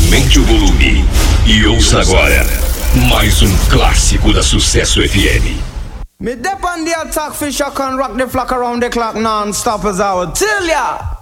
Aumente o volume e ouça agora mais um clássico da Sucesso FM. Me dep on the attack, fish, I can rock the flock around the clock non-stop as I would tell ya.